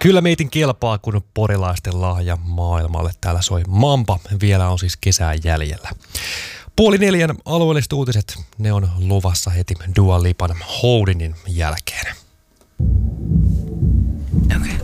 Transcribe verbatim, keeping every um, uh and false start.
Kyllä meitin kelpaa, kun porilaisten lahja maailmalle. Täällä soi Mampa. Vielä on siis kesää jäljellä. Puoli neljän alueelliset uutiset, ne on luvassa heti Dua Lipan Holdingin jälkeen. Okay.